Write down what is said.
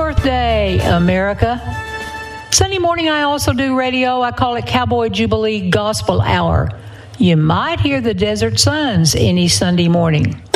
birthday, America. Sunday morning, I also do radio. I call it Cowboy Jubilee Gospel Hour. You might hear the Desert Sons any Sunday morning.